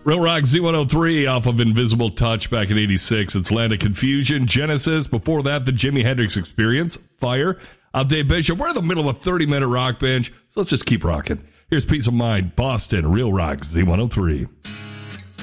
Real Rock Z103 off of Invisible Touch back in 86. It's Land of Confusion, Genesis. Before that, the Jimi Hendrix Experience, Fire. I'm Dave Bishop. We're in the middle of a 30-minute rock binge, so let's just keep rocking. Here's Peace of Mind, Boston, Real Rock Z103.